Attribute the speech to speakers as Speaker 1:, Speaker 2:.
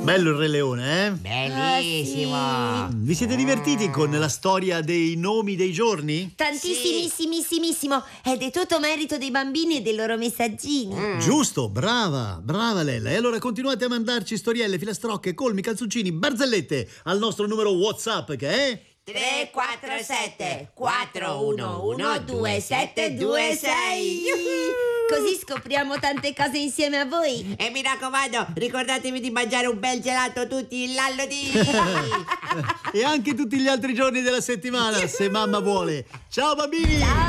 Speaker 1: Bello il Re Leone, eh?
Speaker 2: Bellissimo.
Speaker 1: Vi siete divertiti con la storia dei nomi dei giorni?
Speaker 3: Tantissimissimissimo. Ed è tutto merito dei bambini e dei loro messaggini.
Speaker 1: Giusto, brava Lella. E allora continuate a mandarci storielle, filastrocche, colmi, calzoncini, barzellette al nostro numero WhatsApp che è
Speaker 2: 347 411 2726.
Speaker 3: Così scopriamo tante cose insieme a voi.
Speaker 2: E mi raccomando, ricordatevi di mangiare un bel gelato tutti l'anno di...
Speaker 1: e anche tutti gli altri giorni della settimana, se mamma vuole. Ciao bambini!
Speaker 3: Ciao!